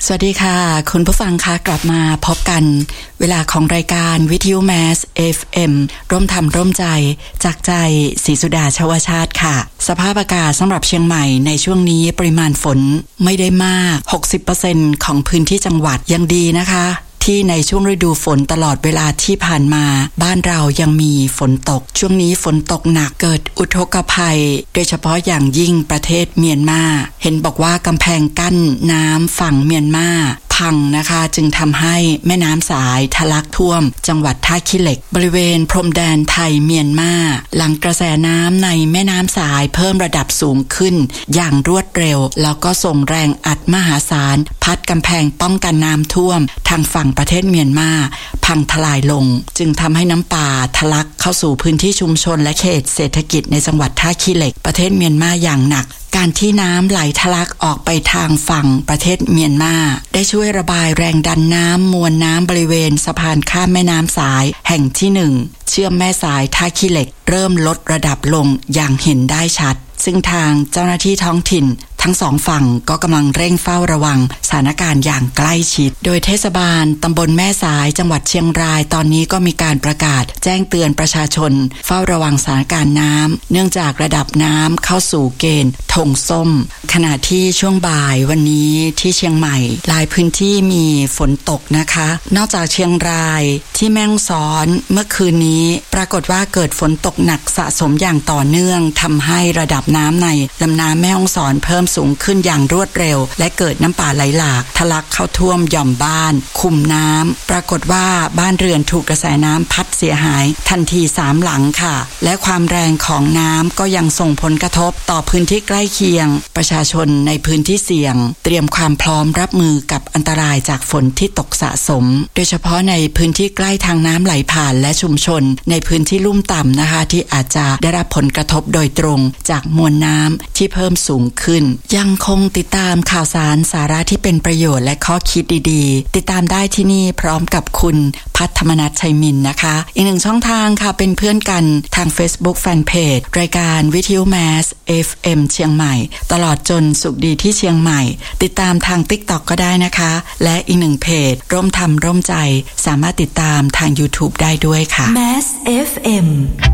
สวัสดีค่ะคุณผู้ฟังคะกลับมาพบกันเวลาของรายการวิทยุแมส FM ร่วมทำร่วมใจจากใจศรีสุดาชวชาติค่ะสภาพอากาศสำหรับเชียงใหม่ในช่วงนี้ปริมาณฝนไม่ได้มาก 60% ของพื้นที่จังหวัดยังดีนะคะที่ในช่วงฤดูฝนตลอดเวลาที่ผ่านมาบ้านเรายังมีฝนตกช่วงนี้ฝนตกหนักเกิดอุทกภัยโดยเฉพาะอย่างยิ่งประเทศเมียนมาเห็นบอกว่ากำแพงกั้นน้ำฝั่งเมียนมาพังนะคะจึงทำให้แม่น้ำสายทะลักท่วมจังหวัดท่าขี้เหล็กบริเวณพรมแดนไทยเมียนมาหลังกระแสน้ำในแม่น้ำสายเพิ่มระดับสูงขึ้นอย่างรวดเร็วแล้วก็ส่งแรงอัดมหาศาลพัดกำแพงป้องกันน้ำท่วมทางฝั่งประเทศเมียนมาพังทลายลงจึงทำให้น้ำป่าทะลักเข้าสู่พื้นที่ชุมชนและเขตเศรษฐกิจในจังหวัดท่าขี้เหล็กประเทศเมียนมาอย่างหนักการที่น้ำไหลทะลักออกไปทางฝั่งประเทศเมียนมาได้ช่วยระบายแรงดันน้ำมวลน้ำบริเวณสะพานข้ามแม่น้ำสายแห่งที่1เชื่อมแม่สายท่าขี้เหล็กเริ่มลดระดับลงอย่างเห็นได้ชัดซึ่งทางเจ้าหน้าที่ท้องถิ่นทั้งสองฝั่งก็กำลังเร่งเฝ้าระวังสถานการณ์อย่างใกล้ชิดโดยเทศบาลตำบลแม่สายจังหวัดเชียงรายตอนนี้ก็มีการประกาศแจ้งเตือนประชาชนเฝ้าระวังสถานการณ์น้ำเนื่องจากระดับน้ำเข้าสู่เกณฑ์ธงส้มขณะที่ช่วงบ่ายวันนี้ที่เชียงใหม่หลายพื้นที่มีฝนตกนะคะนอกจากเชียงรายที่แม่ฮ่องสอนเมื่อคืนนี้ปรากฏว่าเกิดฝนตกหนักสะสมอย่างต่อเนื่องทำให้ระดับน้ำในลำน้ำแม่ฮ่องสอนเพิ่มสูงขึ้นอย่างรวดเร็วและเกิดน้ำป่าไหลหลากทะลักเข้าท่วมหย่อมบ้านคุมน้ำปรากฏว่าบ้านเรือนถูกกระแสน้ำพัดเสียหายทันที3หลังค่ะและความแรงของน้ำก็ยังส่งผลกระทบต่อพื้นที่ใกล้เคียงประชาชนในพื้นที่เสี่ยงเตรียมความพร้อมรับมือกับอันตรายจากฝนที่ตกสะสมโดยเฉพาะในพื้นที่ใกล้ทางน้ำไหลผ่านและชุมชนในพื้นที่ลุ่มต่ำนะคะที่อาจจะได้รับผลกระทบโดยตรงจากมวลน้ำที่เพิ่มสูงขึ้นยังคงติดตามข่าวสารสาระที่เป็นประโยชน์และข้อคิดดีๆติดตามได้ที่นี่พร้อมกับคุณพัฒมนัสชัยมินนะคะอีกหนึ่งช่องทางค่ะเป็นเพื่อนกันทาง Facebook Fanpage รายการวิทยุแมส FM เชียงใหม่ตลอดจนสุขดีที่เชียงใหม่ติดตามทาง TikTok ก็ได้นะคะและอีกหนึ่งเพจร่วมทำร่วมใจสามารถติดตามทาง YouTube ได้ด้วยค่ะ Mass FM